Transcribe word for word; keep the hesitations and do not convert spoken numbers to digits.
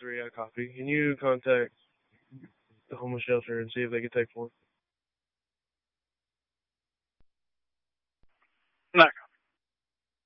three, a copy. Can you contact the homeless shelter and see if they can take one?